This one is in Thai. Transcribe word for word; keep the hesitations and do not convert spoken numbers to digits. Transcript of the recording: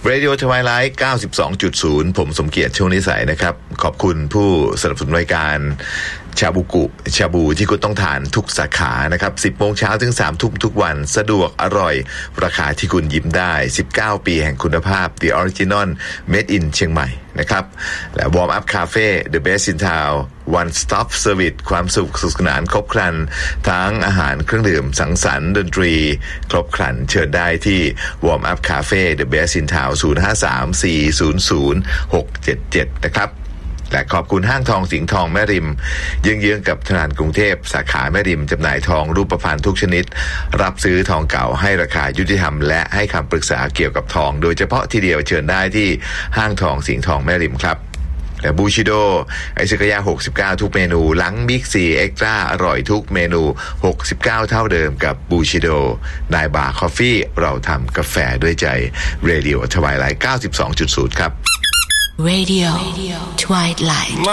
Radio Twilight เก้าสิบสองจุดศูนย์ ผมสมเกียรติช่วงนิสัยนะครับขอบคุณผู้สนับสนุนรายการชาบูกุชาบูที่คุณต้องทานทุกสาขานะครับ สิบโมงเช้าถึง สามทุ่มทุกวันสะดวกอร่อยราคาที่คุณยิ้มได้สิบเก้าปีแห่งคุณภาพ The Original Made in เชียงใหม่นะครับและ Warm Up Cafe The Best in Town One Stop Service ความสุขสุขสนานครบครันทั้งอาหารเครื่องดื่มสังสรรค์ดนตรีครบครันเชิญได้ที่ Warm Up Cafe The Best in Town ศูนย์ ห้า สาม สี่ ศูนย์ ศูนย์ หก เจ็ด เจ็ดนะครับและขอบคุณห้างทองสิงห์ทองแม่ริมเยื้องๆกับธนาคารกรุงเทพสาขาแม่ริมจำหน่ายทองรูปพรรณทุกชนิดรับซื้อทองเก่าให้ราคายุติธรรมและให้คำปรึกษาเกี่ยวกับทองโดยเฉพาะทีเดียวเชิญได้ที่ห้างทองสิงห์ทองแม่ริมครับและบูชิโดไอซ์กะยาหกสิบเก้าทุกเมนูหลังบิ๊กซีเอ็กซ์ตร้าอร่อยทุกเมนูหกสิบเก้าเท่าเดิมกับบูชิโดนายบาร์คอฟฟี่เราทำกาแฟด้วยใจเรดิโอทวายไลท์ เก้าสิบสองจุดศูนย์ ครับ Radio Twilight